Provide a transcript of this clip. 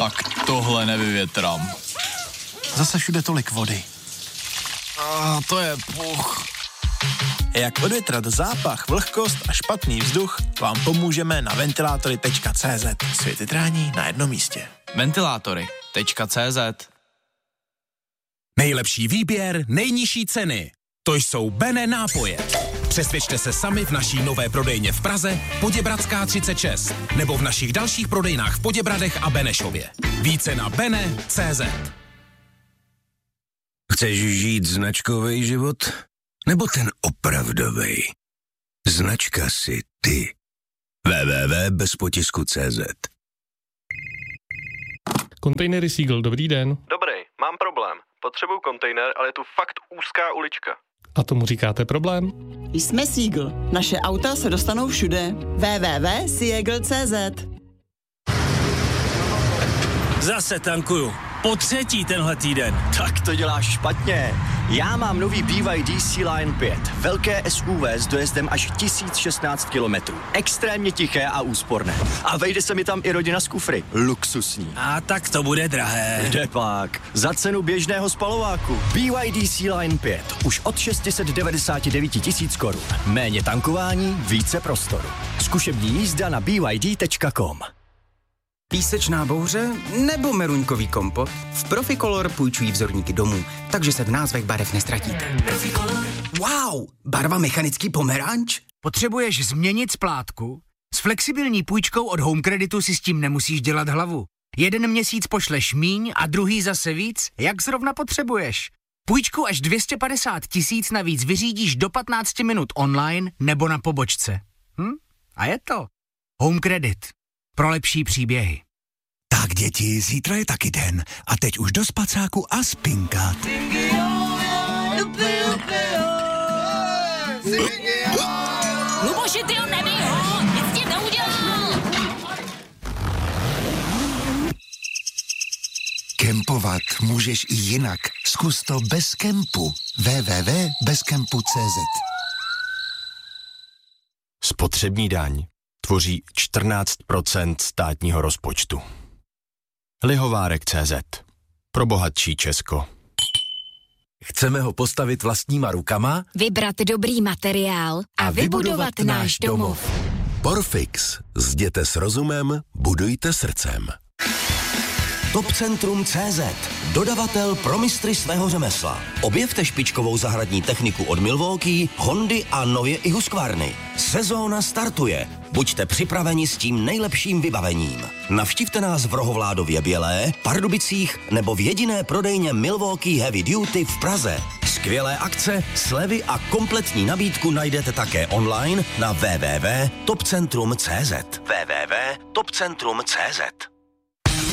Tak tohle nevyvětrám. Zase všude tolik vody. To je puch. Jak odvětrat zápach, vlhkost a špatný vzduch, vám pomůžeme na ventilátory.cz. Světytrání na jednom místě. Ventilátory.cz. Nejlepší výběr, nejnižší ceny. To jsou Bene nápoje. Přesvědčte se sami v naší nové prodejně v Praze, Poděbradská 36, nebo v našich dalších prodejnách v Poděbradech a Benešově. Více na bene.cz. Chceš žít značkový život? Nebo ten opravdovej? Značka si ty. www.bezpotisku.cz. Kontejnery Seagull, dobrý den. Dobrý, mám problém. Potřebuju kontejner, ale je tu fakt úzká ulička. A tomu říkáte problém? Jsme Seagull. Naše auta se dostanou všude. www.seagull.cz. Zase tankuju. Po třetí tenhle týden. Tak to děláš špatně. Já mám nový BYD Sea-Line 5. Velké SUV s dojezdem až 1016 kilometrů. Extrémně tiché a úsporné. A vejde se mi tam i rodina z kufry. Luxusní. A tak to bude drahé. Kdepak. Za cenu běžného spalováku. BYD Sea-Line 5. Už od 699 tisíc korun. Méně tankování, více prostoru. Zkušební jízda na byd.com. Písečná bouře nebo meruňkový kompot? V Proficolor půjčují vzorníky domů, takže se v názvech barev nestratíte. Wow, barva mechanický pomeranč? Potřebuješ změnit splátku? S flexibilní půjčkou od Home Creditu si s tím nemusíš dělat hlavu. Jeden měsíc pošleš míň a druhý zase víc, jak zrovna potřebuješ. Půjčku až 250 000 navíc vyřídíš do 15 minut online nebo na pobočce. A je to Home Credit. Pro lepší příběhy. Tak děti, zítra je taky den. A teď už do spacáku a spinkat. Luboši, ty ho nebij ho! Nic tím neudělal! Kempovat můžeš i jinak. Zkus to bez kempu. www.bezkempu.cz. Spotřební daň tvoří 14% státního rozpočtu. Lihovárek.cz. Pro bohatší Česko. Chceme ho postavit vlastníma rukama? Vybrat dobrý materiál a vybudovat náš domov. Porfix. Zděte s rozumem, budujte srdcem. Topcentrum.cz. Dodavatel pro mistry svého řemesla. Objevte špičkovou zahradní techniku od Milwaukee, Hondy a nově i Husqvarny. Sezóna startuje. Buďte připraveni s tím nejlepším vybavením. Navštivte nás v Rohovládově Bělé, Pardubicích nebo v jediné prodejně Milwaukee Heavy Duty v Praze. Skvělé akce, slevy a kompletní nabídku najdete také online na www.topcentrum.cz. www.topcentrum.cz.